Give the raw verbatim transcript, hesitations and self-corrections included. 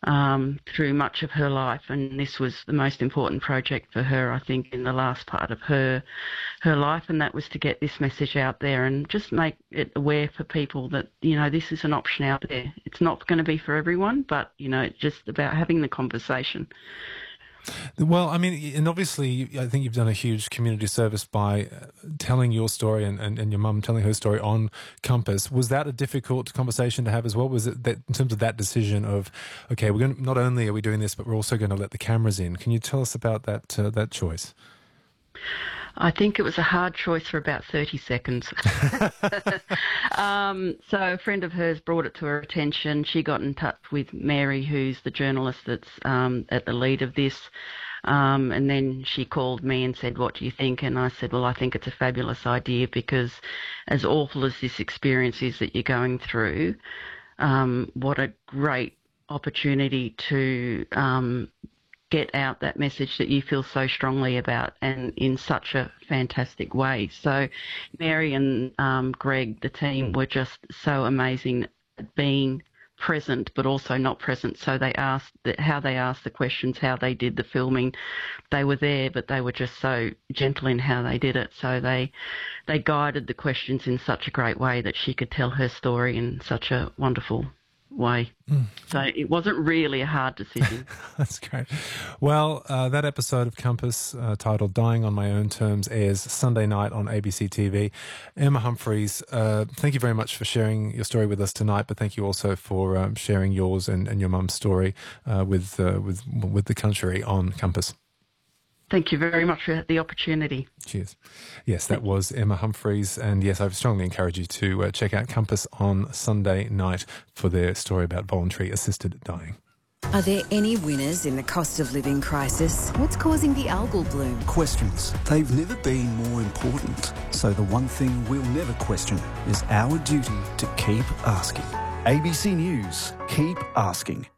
um, through much of her life, and this was the most important project for her, I think, in the last part of her her life, and that was to get this message out there and just make it aware for people that, you know, this is an option out there. It's not going to be for everyone, but, you know, it's just about having the conversation. Well, I mean, and obviously, I think you've done a huge community service by telling your story and, and, and your mum telling her story on Compass. Was that a difficult conversation to have as well? Was it that in terms of that decision of, okay, we're going to, not only are we doing this, but we're also going to let the cameras in? Can you tell us about that uh, that choice? I think it was a hard choice for about thirty seconds. um, so a friend of hers brought it to her attention. She got in touch with Mary, who's the journalist that's um, at the lead of this. Um, and then she called me and said, what do you think? And I said, well, I think it's a fabulous idea, because as awful as this experience is that you're going through, um, what a great opportunity to um, get out that message that you feel so strongly about, and in such a fantastic way. So Mary and um, Greg, the team, were just so amazing at being present but also not present. So they asked the, how they asked the questions, how they did the filming. They were there, but they were just so gentle in how they did it. So they they guided the questions in such a great way that she could tell her story in such a wonderful way. Mm. So it wasn't really a hard decision. That's great. Well, uh, that episode of Compass, uh, titled Dying on My Own Terms, airs Sunday night on A B C T V. Emma Humphries, uh, thank you very much for sharing your story with us tonight, but thank you also for um, sharing yours and, and your mum's story uh, with, uh, with, with the country on Compass. Thank you very much for the opportunity. Cheers. Yes, that was Emma Humphries. And yes, I strongly encourage you to uh, check out Compass on Sunday night for their story about voluntary assisted dying. Are there any winners in the cost of living crisis? What's causing the algal bloom? Questions. They've never been more important. So the one thing we'll never question is our duty to keep asking. A B C News. Keep asking.